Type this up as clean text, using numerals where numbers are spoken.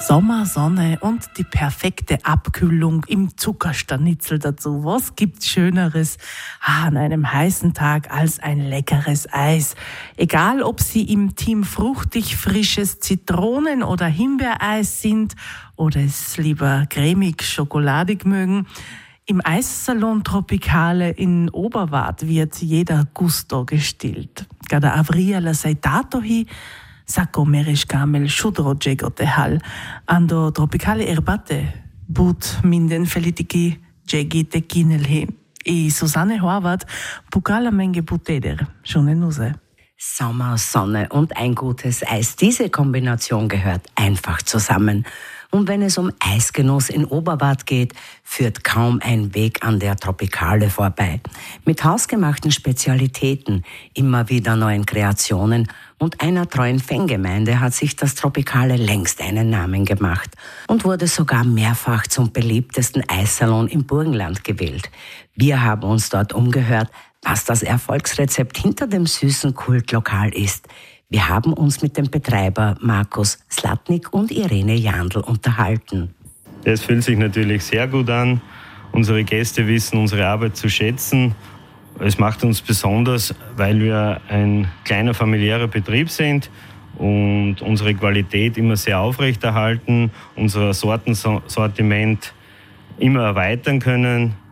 Sommer, Sonne und die perfekte Abkühlung im Zuckerstanitzel dazu. Was gibt's Schöneres an einem heißen Tag als ein leckeres Eis? Egal, ob Sie im Team fruchtig frisches Zitronen- oder Himbeereis sind oder es lieber cremig-schokoladig mögen. Im Eissalon Tropicale in Oberwart wird jeder Gusto gestillt. Cada avria la seitato hi Sacco meriš kamel šudro džegote hal. Ando Tropicale erbate but minden felitiki džegite kinelhi. I Susanne Horvath Pukala Menge Buteder. Schöne Nuse. Sommer, Sonne und ein gutes Eis. Diese Kombination gehört einfach zusammen. Und wenn es um Eisgenuss in Oberwart geht, führt kaum ein Weg an der Tropicale vorbei. Mit hausgemachten Spezialitäten, immer wieder neuen Kreationen und einer treuen Fangemeinde hat sich das Tropicale längst einen Namen gemacht und wurde sogar mehrfach zum beliebtesten Eissalon im Burgenland gewählt. Wir haben uns dort umgehört, was das Erfolgsrezept hinter dem süßen Kultlokal ist. Wir haben uns mit dem Betreiber Markus Slatnik und Irene Jandl unterhalten. Es fühlt sich natürlich sehr gut an. Unsere Gäste wissen unsere Arbeit zu schätzen. Es macht uns besonders, weil wir ein kleiner familiärer Betrieb sind und unsere Qualität immer sehr aufrechterhalten, unser Sortiment immer erweitern können.